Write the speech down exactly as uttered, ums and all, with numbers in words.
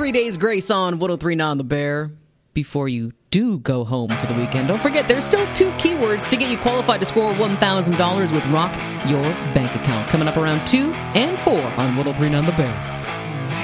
Three days grace on one oh three point nine The Bear before you do go home for the weekend. Don't forget, there's still two keywords to get you qualified to score one thousand dollars with Rock Your Bank Account. Coming up around two and four on one oh three point nine The Bear.